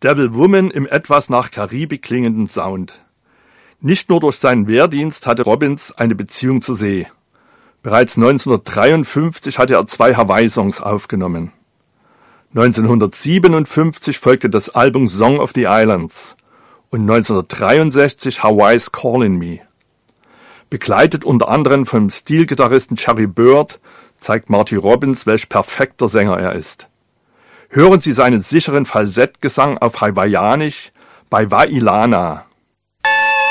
Devil Woman im etwas nach Karibik klingenden Sound. Nicht nur durch seinen Wehrdienst hatte Robbins eine Beziehung zur See. Bereits 1953 hatte er 2 Hawaii-Songs aufgenommen. 1957 folgte das Album Song of the Islands und 1963 Hawaii's Callin' Me. Begleitet unter anderem vom Stilgitarristen Cherry Bird zeigt Marty Robbins, welch perfekter Sänger er ist. Hören Sie seinen sicheren Falsettgesang auf Hawaiianisch bei Wailana.